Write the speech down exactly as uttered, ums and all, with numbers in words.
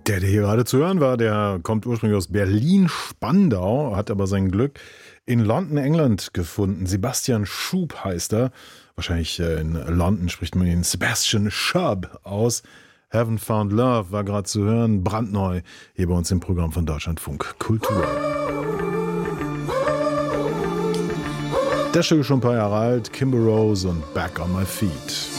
Der, der hier gerade zu hören war, der kommt ursprünglich aus Berlin-Spandau, hat aber sein Glück in London, England gefunden. Sebastian Schub heißt er. Wahrscheinlich äh, in London spricht man ihn Sebastian Schub aus. Haven't Found Love war gerade zu hören, brandneu hier bei uns im Programm von Deutschlandfunk Kultur. Der Stück ist schon ein paar Jahre alt, Kimber Rose und Back on My Feet.